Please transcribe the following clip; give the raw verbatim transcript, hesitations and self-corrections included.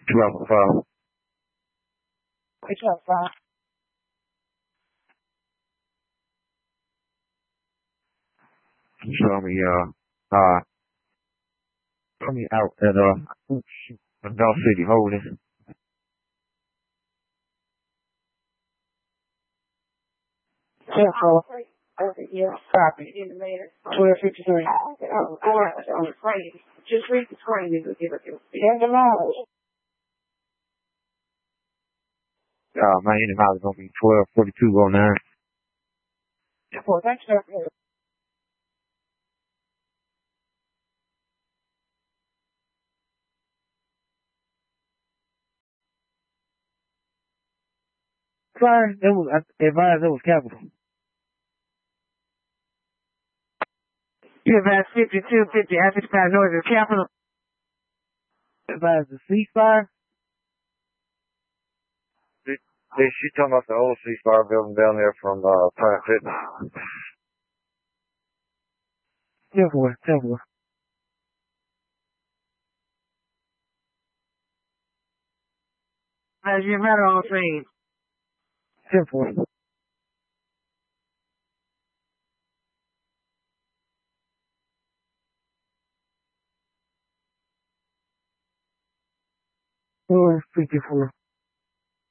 twelve five. It's twelve five. Show me, uh, uh, show me out at, uh, Adult City Holdings. Ten four. Yeah, copy. Twelve fifty three. Oh, I'm afraid. Just read the screen and give it to you. Ten dollars. Uh, my end amount is gonna be twelve forty two oh nine. Well, thanks, sir. Sorry, it was I advised it was capital. You advised fifty two fifty after the five noise is capital. Advised the ceasefire. Is she talking about the old ceasefire building down there from uh Planet Fitness? Ten four, ten four. As you matter on scene. Ten four. Four fifty four.